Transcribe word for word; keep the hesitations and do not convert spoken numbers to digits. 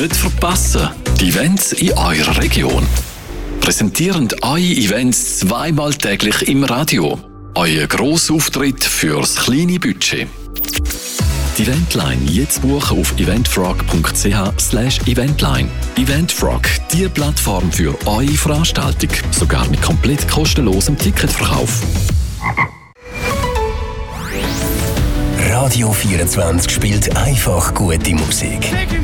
Nicht verpassen, die Events in eurer Region. Präsentieren eure Events zweimal täglich im Radio. Euer Grossauftritt fürs kleine Budget. Die Eventline jetzt buchen auf eventfrog.ch slash eventline. Eventfrog, die Plattform für eure Veranstaltung. Sogar mit komplett kostenlosem Ticketverkauf. Radio vierundzwanzig spielt einfach gute Musik.